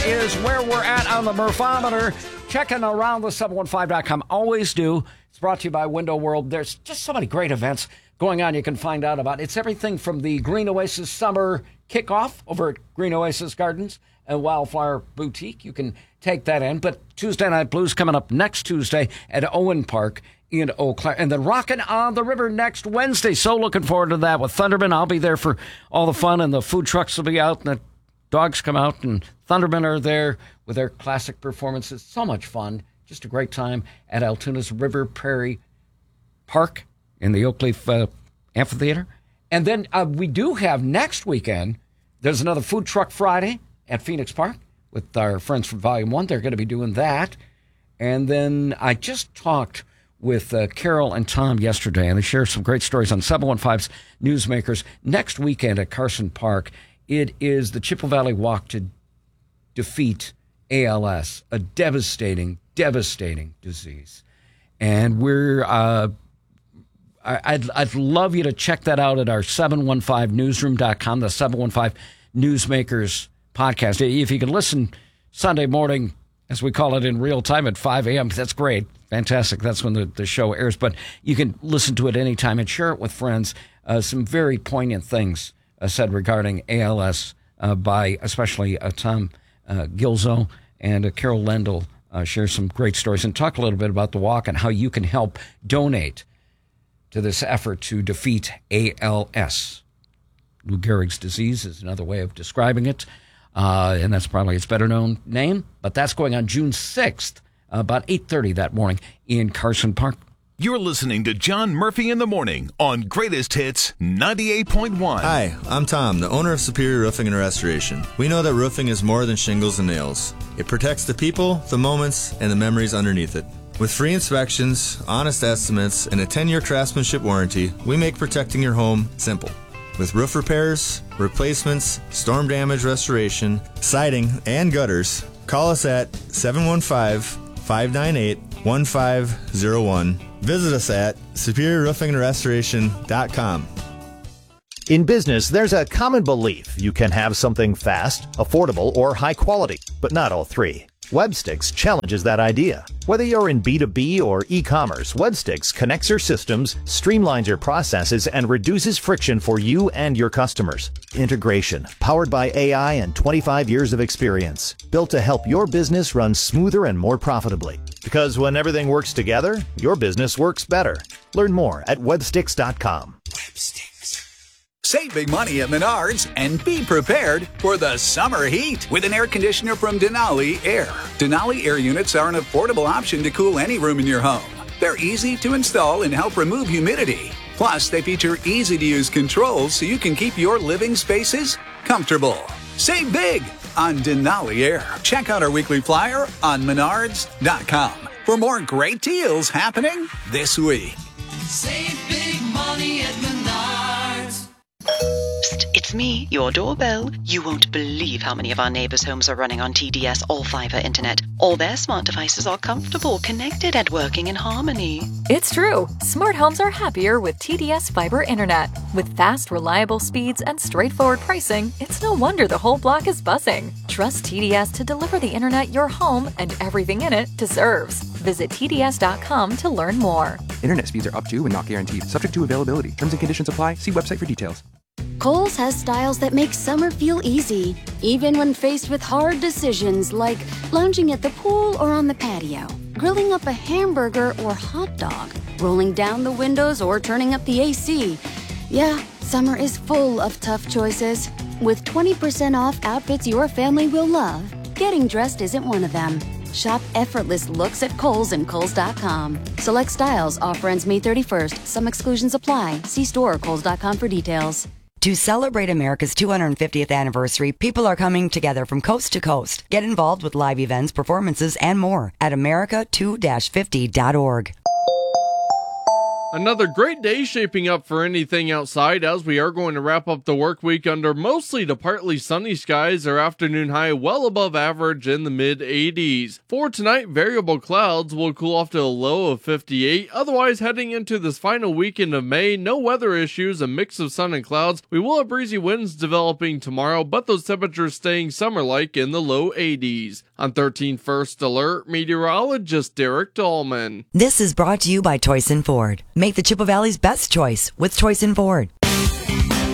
is where we're at on the Murphometer. Checking around the 715.com. Always do. It's brought to you by Window World. There's just so many great events going on you can find out about. It's everything from the Green Oasis Summer Kickoff over at Green Oasis Gardens and Wildflower Boutique. You can take that in. But Tuesday Night Blues coming up next Tuesday at Owen Park in Eau Claire. And then Rockin' on the River next Wednesday. So looking forward to that with Thunderman. I'll be there for all the fun, and the food trucks will be out, and the dogs come out, and Thundermen are there with their classic performances. So much fun. Just a great time at Altoona's River Prairie Park in the Oakleaf Amphitheater. And then we do have next weekend, there's another Food Truck Friday at Phoenix Park with our friends from Volume 1. They're going to be doing that. And then I just talked with Carol and Tom yesterday, and they share some great stories on 715's Newsmakers. Next weekend at Carson Park, it is the Chippewa Valley Walk to defeat ALS, a devastating disease. And we're I'd love you to check that out at our 715newsroom.com, the 715 Newsmakers podcast. If you can listen Sunday morning, as we call it, in real time at 5 a.m., that's great. Fantastic. That's when the show airs. But you can listen to it anytime and share it with friends. Some very poignant things said regarding ALS by especially Tom Gilzo, and Carol Lendl shares some great stories and talk a little bit about the walk and how you can help donate to this effort to defeat ALS. Lou Gehrig's disease is another way of describing it, and that's probably its better known name. But that's going on June 6th, about 8:30 that morning in Carson Park. You're listening to John Murphy in the Morning on Greatest Hits 98.1. Hi, I'm Tom, the owner of Superior Roofing and Restoration. We know that roofing is more than shingles and nails. It protects the people, the moments, and the memories underneath it. With free inspections, honest estimates, and a 10-year craftsmanship warranty, we make protecting your home simple. With roof repairs, replacements, storm damage restoration, siding, and gutters, call us at 715-598-1501. Visit us at superiorroofingandrestoration.com. In business, there's a common belief you can have something fast, affordable, or high quality, but not all three. Webstix challenges that idea. Whether you're in B2B or e-commerce, Webstix connects your systems, streamlines your processes, and reduces friction for you and your customers. Integration, powered by AI and 25 years of experience, built to help your business run smoother and more profitably. Because when everything works together, your business works better. Learn more at webstix.com. Save big money at Menards and be prepared for the summer heat with an air conditioner from Denali Air. Denali Air units are an affordable option to cool any room in your home. They're easy to install and help remove humidity. Plus, they feature easy-to-use controls so you can keep your living spaces comfortable. Save big on Denali Air. Check out our weekly flyer on Menards.com for more great deals happening this week. Save big money at Menards. Psst, it's me, your doorbell. You won't believe how many of our neighbors' homes are running on TDS All-Fiber Internet. All their smart devices are comfortable, connected, and working in harmony. It's true. Smart homes are happier with TDS Fiber Internet. With fast, reliable speeds and straightforward pricing, it's no wonder the whole block is buzzing. Trust TDS to deliver the internet your home and everything in it deserves. Visit TDS.com to learn more. Internet speeds are up to and not guaranteed. Subject to availability. Terms and conditions apply. See website for details. Kohl's has styles that make summer feel easy, even when faced with hard decisions like lounging at the pool or on the patio, grilling up a hamburger or hot dog, rolling down the windows or turning up the AC. Yeah, summer is full of tough choices. With 20% off outfits your family will love, getting dressed isn't one of them. Shop effortless looks at Kohl's and Kohl's.com. Select styles, offer ends May 31st. Some exclusions apply. See store or Kohl's.com for details. To celebrate America's 250th anniversary, people are coming together from coast to coast. Get involved with live events, performances, and more at America2-50.org. Another great day shaping up for anything outside, as we are going to wrap up the work week under mostly to partly sunny skies. Our afternoon high well above average in the mid-80s. For tonight, variable clouds will cool off to a low of 58. Otherwise, heading into this final weekend of May, no weather issues, a mix of sun and clouds. We will have breezy winds developing tomorrow, but those temperatures staying summer-like in the low 80s. On 13 First Alert, meteorologist Derek Dahlman. This is brought to you by Toyson Ford. Make the Chippewa Valley's best choice with Toyson Ford.